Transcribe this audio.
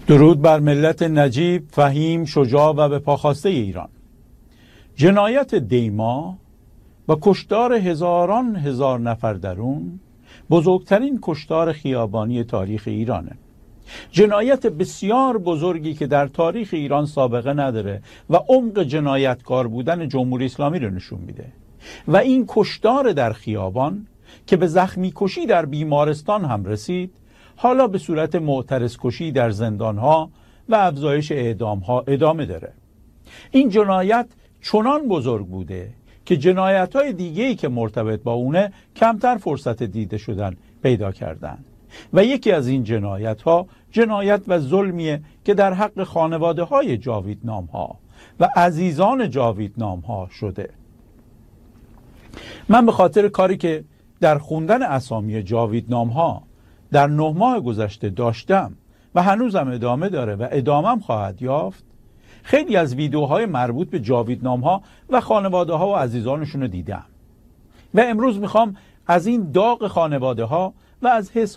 درود بر ملت نجیب، فهیم، شجاع و به پاخواسته ایران. جنایت دیما و کشتار هزاران هزار نفر در اون بزرگترین کشتار خیابانی تاریخ ایرانه. جنایت بسیار بزرگی که در تاریخ ایران سابقه نداره و عمق جنایتکار بودن جمهوری اسلامی رو نشون میده. و این کشتار در خیابان که به زخمی کشی در بیمارستان هم رسید، حالا به صورت معترض کشی در زندانها و افزایش اعدامها ادامه داره. این جنایت چنان بزرگ بوده که جنایت‌های دیگه‌ای که مرتبط با اونه کمتر فرصت دیده شدن پیدا کردن. و یکی از این جنایت‌ها جنایت و ظلمیه که در حق خانواده‌های جاویدنام‌ها و عزیزان جاویدنام‌ها شده. من به خاطر کاری که در خوندن اسامی جاویدنام‌ها در 9 ماه گذشته داشتم و هنوزم ادامه داره و ادامم خواهد یافت، خیلی از ویدیوهای مربوط به جاویدنام‌ها و خانواده‌ها و عزیزانشون رو دیدم و امروز میخوام از این داغ خانواده‌ها و از